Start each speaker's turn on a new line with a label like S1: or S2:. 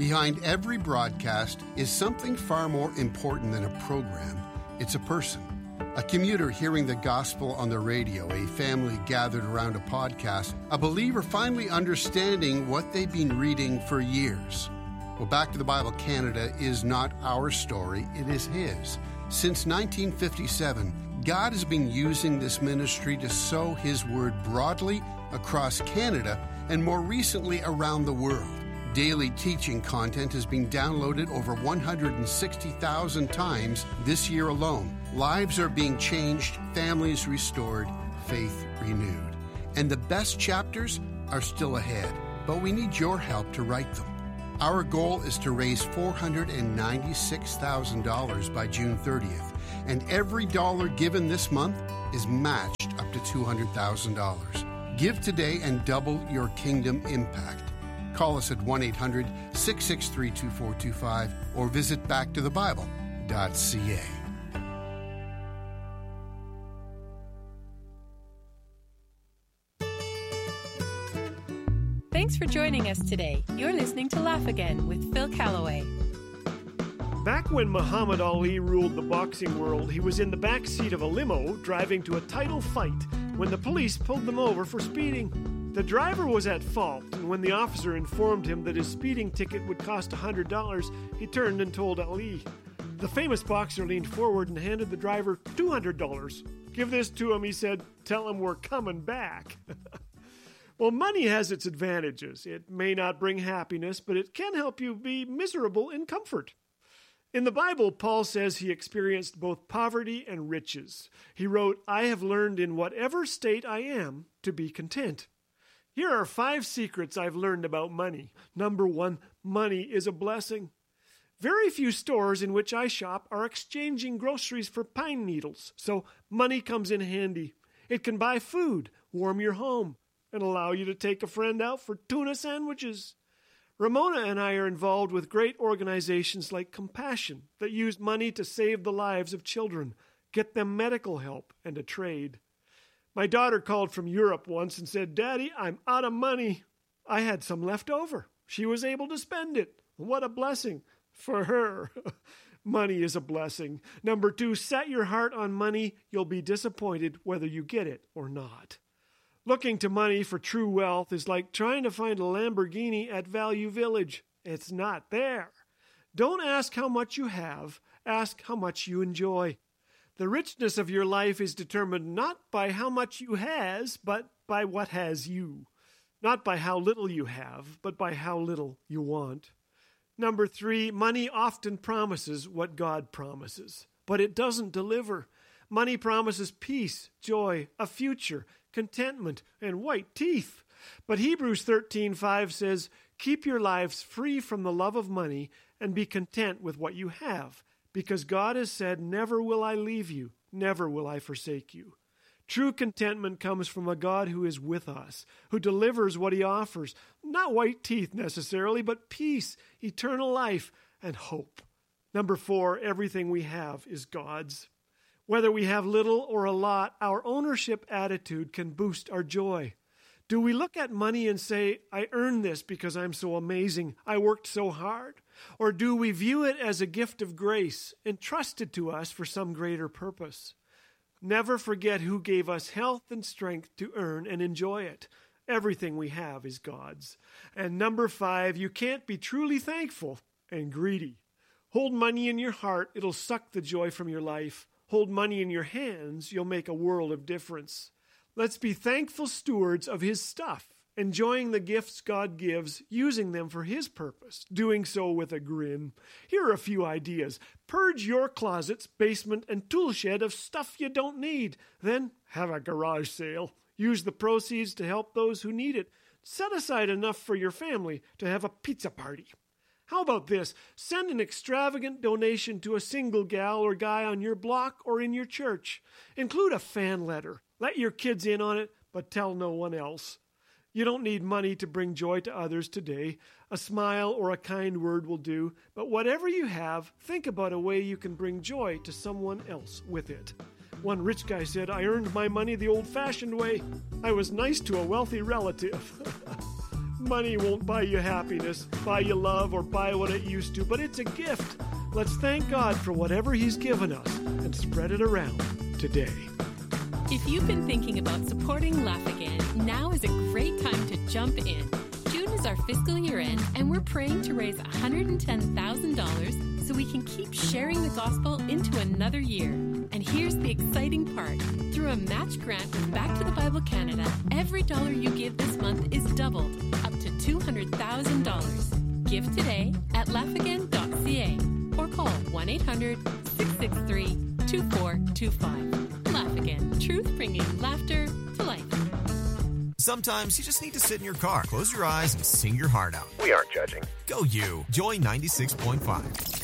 S1: Behind every broadcast is something far more important than a program. It's a person. A commuter hearing the gospel on the radio, a family gathered around a podcast, a believer finally understanding what they've been reading for years. Well, Back to the Bible Canada is not our story, it is His. Since 1957, God has been using this ministry to sow His word broadly across Canada and more recently around the world. Daily teaching content has been downloaded over 160,000 times this year alone. Lives are being changed, families restored, faith renewed. And the best chapters are still ahead, but we need your help to write them. Our goal is to raise $496,000 by June 30th, and every dollar given this month is matched up to $200,000. Give today and double your kingdom impact. Call us at 1-800-663-2425 or visit backtothebible.ca.
S2: Thanks for joining us today. You're listening to Laugh Again with Phil Callaway.
S3: Back when Muhammad Ali ruled the boxing world, he was in the back seat of a limo driving to a title fight when the police pulled them over for speeding. The driver was at fault, and when the officer informed him that his speeding ticket would cost $100, he turned and told Ali. The famous boxer leaned forward and handed the driver $200. "Give this to him," he said. "Tell him we're coming back." Well, money has its advantages. It may not bring happiness, but it can help you be miserable in comfort. In the Bible, Paul says he experienced both poverty and riches. He wrote, "I have learned in whatever state I am to be content." Here are 5 secrets I've learned about money. Number 1, money is a blessing. Very few stores in which I shop are exchanging groceries for pine needles, so money comes in handy. It can buy food, warm your home, and allow you to take a friend out for tuna sandwiches. Ramona and I are involved with great organizations like Compassion that use money to save the lives of children, get them medical help, and a trade. My daughter called from Europe once and said, "Daddy, I'm out of money." I had some left over. She was able to spend it. What a blessing for her. Money is a blessing. Number 2, set your heart on money. You'll be disappointed whether you get it or not. Looking to money for true wealth is like trying to find a Lamborghini at Value Village. It's not there. Don't ask how much you have. Ask how much you enjoy. The richness of your life is determined not by how much you has, but by what has you. Not by how little you have, but by how little you want. Number 3, money often promises what God promises, but it doesn't deliver. Money promises peace, joy, a future, contentment, and white teeth. But Hebrews 13:5 says, "Keep your lives free from the love of money and be content with what you have, because God has said, 'Never will I leave you, never will I forsake you.'" True contentment comes from a God who is with us, who delivers what He offers, not white teeth necessarily, but peace, eternal life, and hope. Number 4, everything we have is God's. Whether we have little or a lot, our ownership attitude can boost our joy. Do we look at money and say, "I earned this because I'm so amazing, I worked so hard"? Or do we view it as a gift of grace, entrusted to us for some greater purpose? Never forget who gave us health and strength to earn and enjoy it. Everything we have is God's. And number 5, you can't be truly thankful and greedy. Hold money in your heart, it'll suck the joy from your life. Hold money in your hands, you'll make a world of difference. Let's be thankful stewards of His stuff, enjoying the gifts God gives, using them for His purpose, doing so with a grin. Here are a few ideas. Purge your closets, basement, and tool shed of stuff you don't need. Then have a garage sale. Use the proceeds to help those who need it. Set aside enough for your family to have a pizza party. How about this? Send an extravagant donation to a single gal or guy on your block or in your church. Include a fan letter. Let your kids in on it, but tell no one else. You don't need money to bring joy to others today. A smile or a kind word will do. But whatever you have, think about a way you can bring joy to someone else with it. One rich guy said, "I earned my money the old-fashioned way. I was nice to a wealthy relative." Money won't buy you happiness, buy you love, or buy what it used to, but it's a gift. Let's thank God for whatever He's given us and spread it around today.
S2: If you've been thinking about supporting Laugh Again, now is a great time to jump in. June is our fiscal year end, and we're praying to raise $110,000 so we can keep sharing the gospel into another year. And here's the exciting part. Through a match grant with Back to the Bible Canada, every dollar you give this month is doubled, up to $200,000. Give today at laughagain.ca or call 1-800-663-2425. Laugh Again, truth bringing laughter to life.
S4: Sometimes you just need to sit in your car, close your eyes, and sing your heart out.
S5: We aren't judging.
S4: Go you. Joy 96.5.